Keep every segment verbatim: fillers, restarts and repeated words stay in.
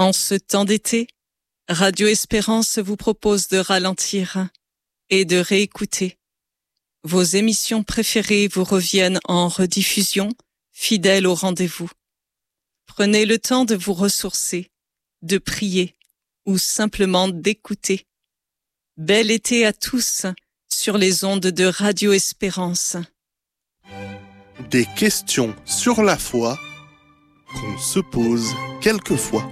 En ce temps d'été, Radio Espérance vous propose de ralentir et de réécouter. Vos émissions préférées vous reviennent en rediffusion, fidèles au rendez-vous. Prenez le temps de vous ressourcer, de prier ou simplement d'écouter. Bel été à tous sur les ondes de Radio Espérance. Des questions sur la foi qu'on se pose quelquefois.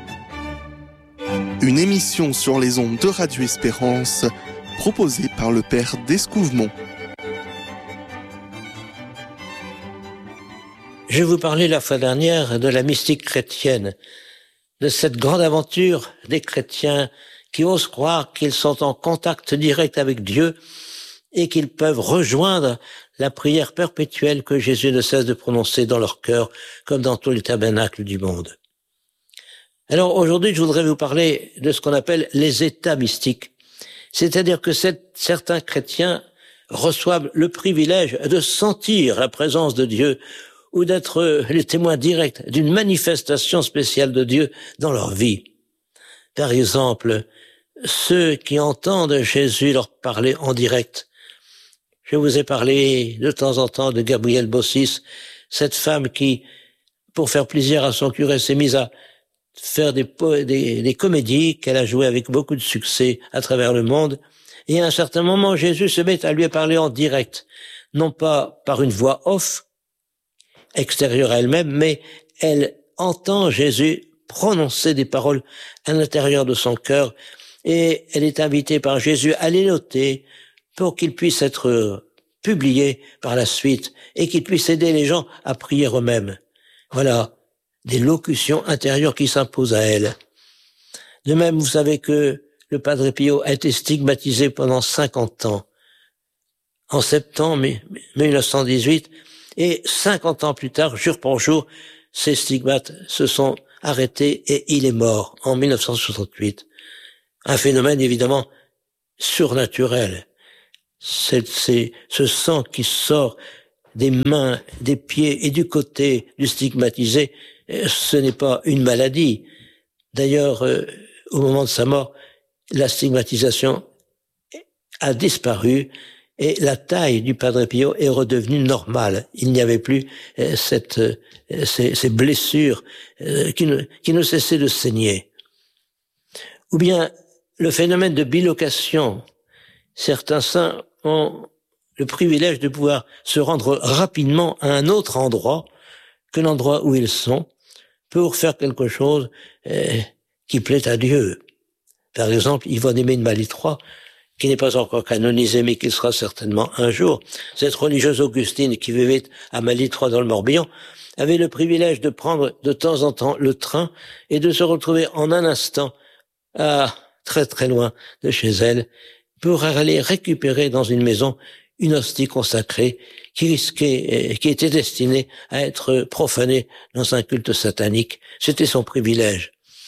Une émission sur les ondes de Radio Espérance proposée par le Père d'Escouvemont. Je vous parlais la fois dernière de la mystique chrétienne, de cette grande aventure des chrétiens qui osent croire qu'ils sont en contact direct avec Dieu et qu'ils peuvent rejoindre la prière perpétuelle que Jésus ne cesse de prononcer dans leur cœur comme dans tous les tabernacles du monde. Alors aujourd'hui, je voudrais vous parler de ce qu'on appelle les états mystiques. C'est-à-dire que cette, certains chrétiens reçoivent le privilège de sentir la présence de Dieu ou d'être les témoins directs d'une manifestation spéciale de Dieu dans leur vie. Par exemple, ceux qui entendent Jésus leur parler en direct. Je vous ai parlé de temps en temps de Gabrielle Bossis, cette femme qui, pour faire plaisir à son curé, s'est mise à faire des, des, des comédies qu'elle a jouées avec beaucoup de succès à travers le monde. Et à un certain moment, Jésus se met à lui parler en direct, non pas par une voix off, extérieure à elle-même, mais elle entend Jésus prononcer des paroles à l'intérieur de son cœur et elle est invitée par Jésus à les noter pour qu'ils puissent être publiés par la suite et qu'ils puissent aider les gens à prier eux-mêmes. Voilà, des locutions intérieures qui s'imposent à elle. De même, vous savez que le Padre Pio a été stigmatisé pendant cinquante ans. En septembre mille neuf cent dix-huit, et cinquante ans plus tard, jour pour jour, ces stigmates se sont arrêtés et il est mort en mille neuf cent soixante-huit. Un phénomène évidemment surnaturel. C'est, c'est ce sang qui sort des mains, des pieds et du côté du stigmatisé, ce n'est pas une maladie. D'ailleurs, euh, au moment de sa mort, la stigmatisation a disparu et la taille du Padre Pio est redevenue normale. Il n'y avait plus euh, cette, euh, ces, ces blessures euh, qui, ne, qui ne cessaient de saigner. Ou bien le phénomène de bilocation. Certains saints ont le privilège de pouvoir se rendre rapidement à un autre endroit que l'endroit où ils sont pour faire quelque chose euh, qui plaît à Dieu. Par exemple, Yvonne Aimée de Malitroit, qui n'est pas encore canonisée, mais qui sera certainement un jour, cette religieuse augustine qui vivait à Malitroit dans le Morbihan, avait le privilège de prendre de temps en temps le train et de se retrouver en un instant à très très loin de chez elle pour aller récupérer dans une maison une hostie consacrée qui risquait, qui était destinée à être profanée dans un culte satanique. C'était son privilège.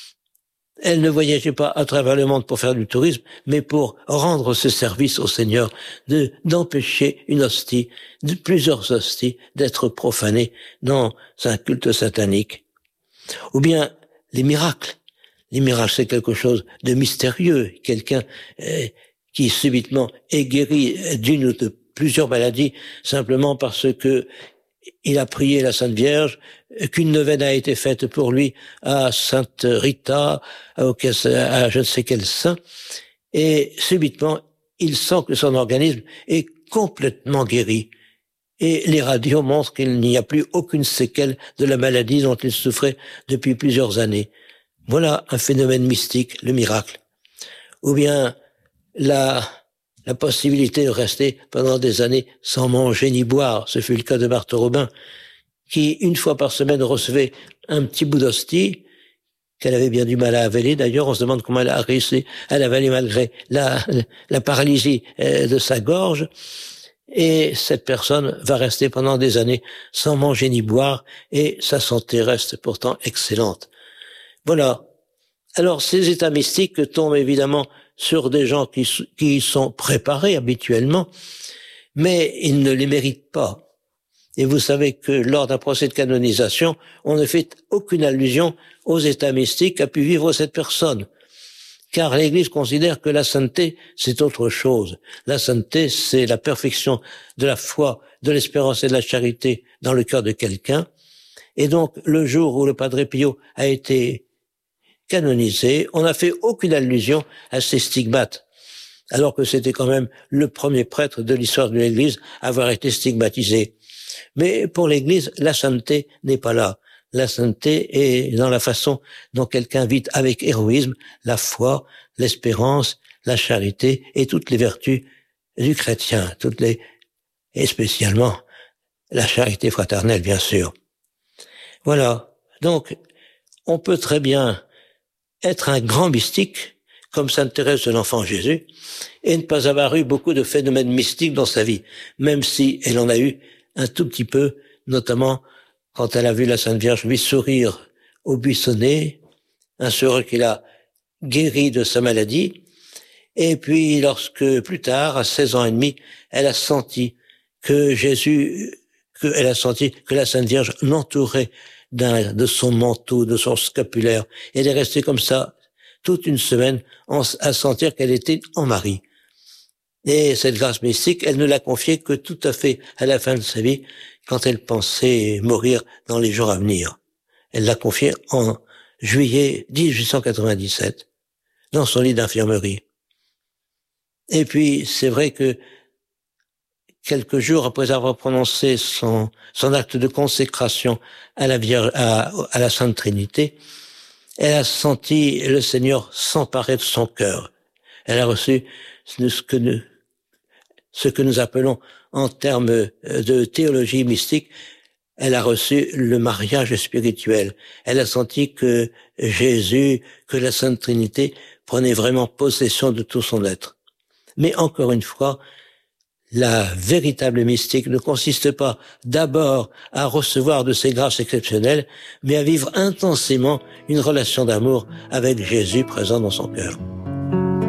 Elle ne voyageait pas à travers le monde pour faire du tourisme, mais pour rendre ce service au Seigneur, de, d'empêcher une hostie, de plusieurs hosties, d'être profanées dans un culte satanique. Ou bien les miracles. Les miracles, c'est quelque chose de mystérieux. Quelqu'un euh, qui subitement est guéri d'une ou de plusieurs maladies simplement parce que il a prié la Sainte Vierge, qu'une neuvaine a été faite pour lui à Sainte Rita, à, à je ne sais quel saint, et subitement, il sent que son organisme est complètement guéri. Et les radios montrent qu'il n'y a plus aucune séquelle de la maladie dont il souffrait depuis plusieurs années. Voilà un phénomène mystique, le miracle. Ou bien la, la possibilité de rester pendant des années sans manger ni boire. Ce fut le cas de Marthe Robin, qui, une fois par semaine, recevait un petit bout d'hostie, qu'elle avait bien du mal à avaler. D'ailleurs, on se demande comment elle a réussi à l'avaler malgré la, la paralysie de sa gorge. Et cette personne va rester pendant des années sans manger ni boire, et sa santé reste pourtant excellente. Voilà. Alors, ces états mystiques tombent évidemment sur des gens qui, qui sont préparés habituellement, mais ils ne les méritent pas. Et vous savez que lors d'un procès de canonisation, on ne fait aucune allusion aux états mystiques qu'a pu vivre cette personne. Car l'Église considère que la sainteté, c'est autre chose. La sainteté, c'est la perfection de la foi, de l'espérance et de la charité dans le cœur de quelqu'un. Et donc, le jour où le Padre Pio a été canonisé, on n'a fait aucune allusion à ces stigmates, alors que c'était quand même le premier prêtre de l'histoire de l'Église à avoir été stigmatisé. Mais pour l'Église, la sainteté n'est pas là. La sainteté est dans la façon dont quelqu'un vit avec héroïsme la foi, l'espérance, la charité et toutes les vertus du chrétien, toutes les, et spécialement la charité fraternelle, bien sûr. Voilà. Donc, on peut très bien être un grand mystique, comme Sainte Thérèse de l'Enfant Jésus, et ne pas avoir eu beaucoup de phénomènes mystiques dans sa vie, même si elle en a eu un tout petit peu, notamment quand elle a vu la Sainte Vierge lui sourire au buissonnet, un sourire qui l'a guéri de sa maladie, et puis lorsque, plus tard, à seize ans et demi, elle a senti que Jésus, que elle a senti que la Sainte Vierge l'entourait d'un, de son manteau, de son scapulaire, et elle est restée comme ça toute une semaine en, à sentir qu'elle était en Marie. Et cette grâce mystique, elle ne l'a confiée que tout à fait à la fin de sa vie, quand elle pensait mourir dans les jours à venir. Elle l'a confiée en juillet dix-huit cent quatre-vingt-dix-sept, dans son lit d'infirmerie. Et puis, c'est vrai que quelques jours après avoir prononcé son, son acte de consécration à la Vierge, à, à la Sainte Trinité, elle a senti le Seigneur s'emparer de son cœur. Elle a reçu ce que nous, ce que nous appelons en termes de théologie mystique, elle a reçu le mariage spirituel. Elle a senti que Jésus, que la Sainte Trinité prenait vraiment possession de tout son être. Mais encore une fois, la véritable mystique ne consiste pas d'abord à recevoir de ces grâces exceptionnelles, mais à vivre intensément une relation d'amour avec Jésus présent dans son cœur.